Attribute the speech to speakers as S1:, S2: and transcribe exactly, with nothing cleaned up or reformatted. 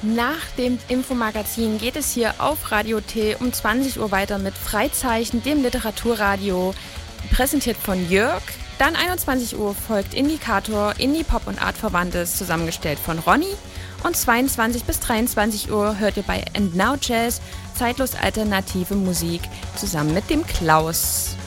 S1: Nach dem Infomagazin geht es hier auf Radio T um zwanzig Uhr weiter mit Freizeichen, dem Literaturradio, präsentiert von Jörg. Dann einundzwanzig Uhr folgt Indikator, Indie, Pop und Artverwandtes, zusammengestellt von Ronny. Und zweiundzwanzig bis dreiundzwanzig Uhr hört ihr bei And Now Jazz zeitlos alternative Musik zusammen mit dem Klaus.